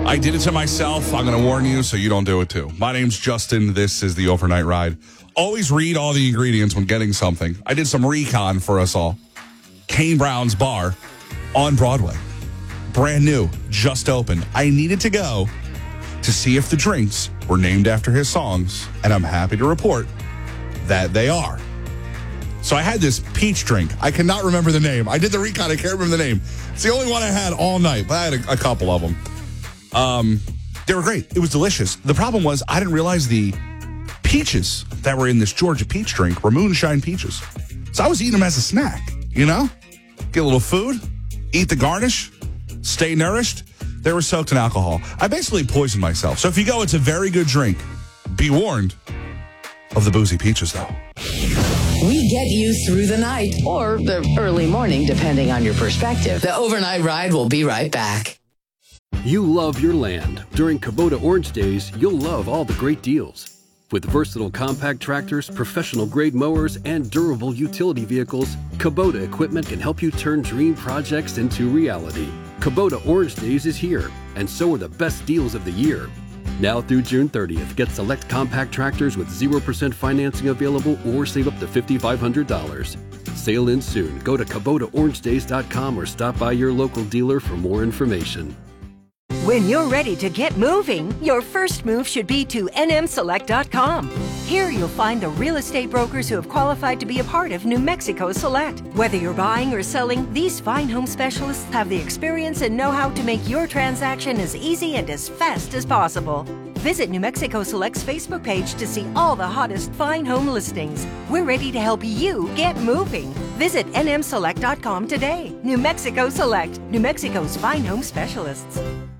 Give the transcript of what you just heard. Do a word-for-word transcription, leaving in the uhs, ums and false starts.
I did it to myself. I'm going to warn you so you don't do it too. My name's Justin. This is the Overnight Ride. Always read all the ingredients when getting something. I did some recon for us all. Kane Brown's Bar on Broadway. Brand new. Just opened. I needed to go to see if the drinks were named after his songs, and I'm happy to report that they are. So I had this peach drink. I cannot remember the name. I did the recon. I can't remember the name. It's the only one I had all night, but I had a, a couple of them. Um, they were great. It was delicious. The problem was I didn't realize the peaches that were in this Georgia peach drink were moonshine peaches. So I was eating them as a snack, you know? Get a little food, eat the garnish, stay nourished. They were soaked in alcohol. I basically poisoned myself. So if you go, it's a very good drink. Be warned of the boozy peaches, though. We get you through the night or the early morning, depending on your perspective. The Overnight Ride will be right back. You love your land. During Kubota Orange Days, you'll love all the great deals. With versatile compact tractors, professional-grade mowers, and durable utility vehicles, Kubota equipment can help you turn dream projects into reality. Kubota Orange Days is here, and so are the best deals of the year. Now through June thirtieth, get select compact tractors with zero percent financing available or save up to five thousand five hundred dollars. Sale ends soon. Go to Kubota Orange Days dot com or stop by your local dealer for more information. When you're ready to get moving, your first move should be to N M Select dot com. Here you'll find the real estate brokers who have qualified to be a part of New Mexico Select. Whether you're buying or selling, these fine home specialists have the experience and know-how to make your transaction as easy and as fast as possible. Visit New Mexico Select's Facebook page to see all the hottest fine home listings. We're ready to help you get moving. Visit N M Select dot com today. New Mexico Select, New Mexico's fine home specialists.